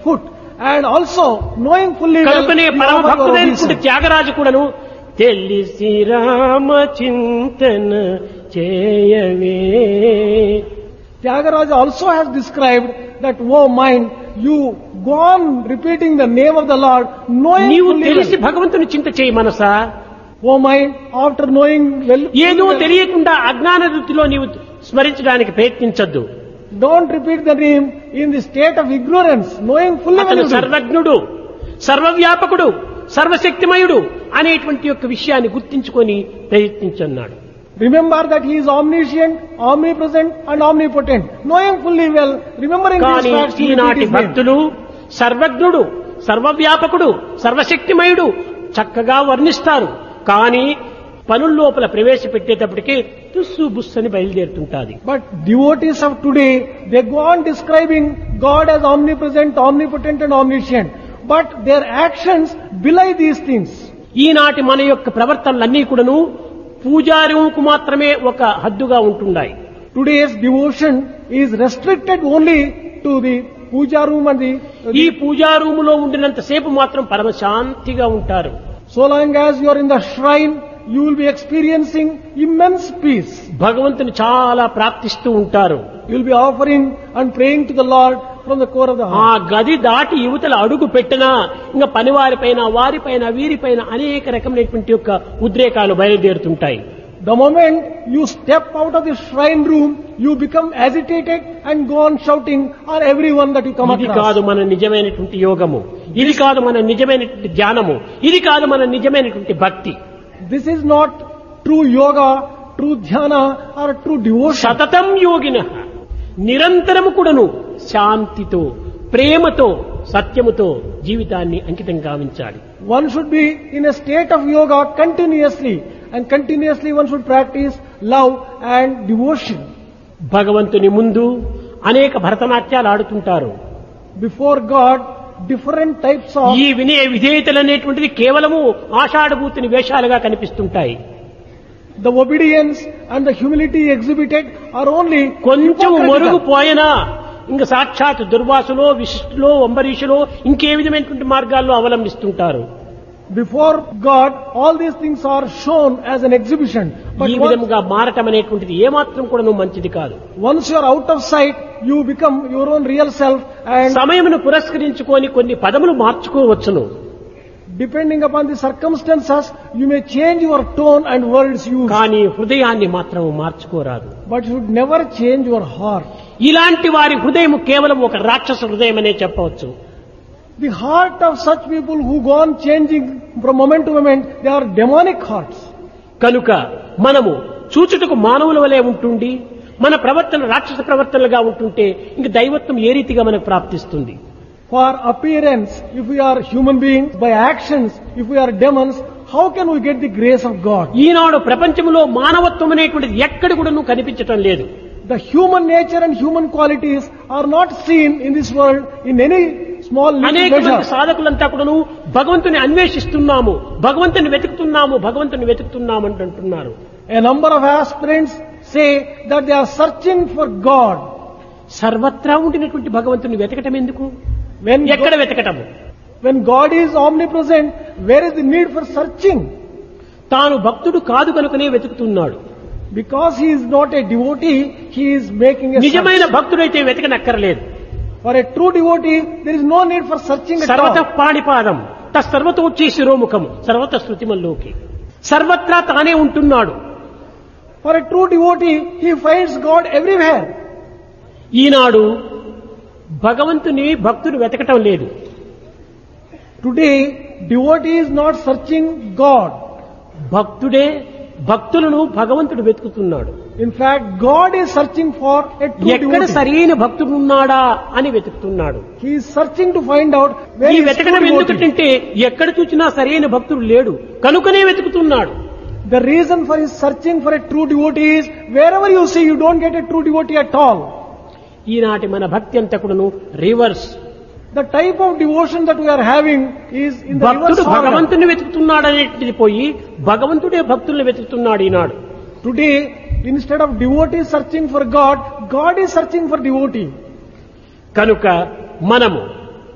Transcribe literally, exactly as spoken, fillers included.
foot. And also knowing fully well కనుకనే the పరమ offer your భక్తుడైనటువంటి obeisance. త్యాగరాజు కూడాను తెలిసి రామ చింతన చేయవే. Tyagaraja also has described that, oh mind, you go on repeating the name of the Lord, knowing నీవు fully తెలిసి well. భగవంతుని చింత చేయి మనసా. Oh mind, after knowing well, ఏదో fully well, తెలియకుండా అజ్ఞాన వృత్తిలో నీవు స్మరించడానికి ప్రయత్నించద్దు. don't repeat the name in the state of ignorance, knowing fully well. అతను you do. సర్వజ్ఞుడు, సర్వవ్యాపకుడు, సర్వశక్తిమయుడు అనేటువంటి యొక్క విషయాన్ని గుర్తించుకొని ప్రయత్నించన్నాడు. Remember that he is omniscient, omnipresent and omnipotent. Knowing fully well, remembering these కానీ facts, you repeat ఈనాటి his name. భక్తులు సర్వజ్ఞుడు, సర్వవ్యాపకుడు, సర్వశక్తిమయుడు చక్కగా వర్ణిస్తారు. కానీ పనుల్లోపల ప్రవేశపెట్టేటప్పటికీ తుస్సు బుస్సు అని బయలుదేరుతుంటాది. But devotees of today, they go on describing God as omnipresent, omnipotent and omniscient. But their actions belie these things. ఈనాటి మన యొక్క ప్రవర్తనలన్నీ కూడాను పూజారుకు మాత్రమే ఒక హద్దుగా ఉంటున్నాయి. Today's devotion is restricted only to the puja room and the... ఈ పూజా రూములో ఉండినంత సేపు మాత్రం పరమశాంతిగా ఉంటారు. So long as you are in the shrine, you will be experiencing immense peace. భగవంతుని చాలా ప్రార్థిస్తూ ఉంటారు. You will be offering and praying to the Lord from the core of the ఆ heart. గది దాటి యువతల అడుగు పెట్టినా ఇంకా పనివారిపైన వారిపైన వీరిపైన అనేక రకమైనటువంటి యొక్క ఉద్రేకాలు బయలుదేరుతుంటాయి. The moment you step out of the shrine room, you become agitated and go on shouting on everyone that you come ఇది across. కాదు మన నిజమైనటువంటి యోగము, ఇది కాదు మన నిజమైనటువంటి ధ్యానము, ఇది కాదు మన నిజమైనటువంటి భక్తి. This is not true yoga, true dhyana or true devotion. సతతం యోగిన నిరంతరము కూడాను శాంతితో, ప్రేమతో, సత్యముతో జీవితాన్ని అంకితం గావించాలి. One should be in a state of yoga continuously, and continuously one should practice love and devotion. భగవంతుని ముందు అనేక భరతనాట్యాలు ఆడుతుంటారు. Before God, different types of... ఈ వినయ విధేయతలు అనేటువంటిది కేవలము ఆషాఢభూతిని వేషాలుగా కనిపిస్తుంటాయి. The obedience and the humility exhibited are only కొంచెం hypocritical. మొరుగుపోయినా ఇంకా సాక్షాత్ దుర్వాసులో, విశిష్టులో, అంబరీషులో ఇంకే విధమైనటువంటి మార్గాల్లో అవలంబిస్తుంటారు. Before God, all these things are shown as an exhibition. But ఈ once, విధంగా మారటం అనేటువంటిది ఏమాత్రం కూడా మంచిది కాదు. once you are out of sight, you become your own real self, and సమయమును పురస్కరించుకొని కొన్ని పదములు మార్చుకోవచ్చును. depending upon the circumstances, you may change your tone and words used. కానీ హృదయాన్ని మాత్రం మార్చుకోరాదు. But you should never change your heart. ఇలాంటి వారి హృదయం కేవలం ఒక రాక్షస హృదయం అనే చెప్పవచ్చు. The heart of such people who go on changing from moment to moment, they are demonic hearts. కనుక మనము చూచుటకు మానవుల వలె ఉంటుండి మన ప్రవర్తన రాక్షస ప్రవర్తనలుగా ఉంటుంటే ఇంక దైవత్వం ఏ రీతిగా మనకు ప్రాప్తిస్తుంది? For appearance, if we are human beings, by actions, if we are demons, how can we get the grace of God? ఈనాడు ప్రపంచంలో మానవత్వం అనేటువంటిది ఎక్కడ కూడా కనిపించటం లేదు. The human nature and human qualities are not seen in this world in any small little అనేక మంది measure. సాధకులంతా కూడాను భగవంతుని అన్వేషిస్తున్నాము, భగవంతుని వెతుకుతున్నాము, భగవంతుని వెతుకుతున్నాము అని అంటున్నారు. A number of aspirants say that they are searching for God. సర్వత్రా ఉండినటువంటి భగవంతుని వెతకటం ఎందుకు? When ఎక్కడ God, వెతకటము? when God is omnipresent, where is the need for searching? తాను భక్తుడు కాదు కనుకనే వెతుకుతున్నాడు. Because he is not a devotee, he is making a నిజమైన search. భక్తుడైతే వెతకనక్కర్లేదు. For a true devotee, there is no need for searching at సర్వత all. పాణిపాదం తస్సర్వతోచ్చి శిరోముఖం సర్వత శృతిమల్లోకి సర్వత్రా తానే ఉంటున్నాడు. For a true devotee, he finds God everywhere. ఈనాడు భగవంతుని భక్తుడు వెతకటం లేదు. Today, devotee is not searching God. భక్తుడే భక్తులను భగవంతుడు వెతుకుతున్నాడు. In fact, God is searching for a true ఎక్కడ devotee. సరైన భక్తుడు ఉన్నాడా అని వెతుకుతున్నాడు. He is searching to find out where ఈ is true వెతకడం devotee. ఎందుకంటే ఎక్కడ చూసినా సరైన భక్తుడు లేడు కనుకనే వెతుకుతున్నాడు. The reason for his searching for a true devotee is wherever you see, you don't get a true devotee at all. ఈనాటి మన భక్తి అంతా కూడాను reverse. The type of devotion that we are having is in the భక్తుడు reverse order. భగవంతుని వెతుకుతున్నాడు అనేది పోయి భగవంతుడే భక్తుల్ని వెతుకుతున్నాడు ఈనాడు. Today, instead of devotee searching for God, God is searching for devotee. కనుక మనము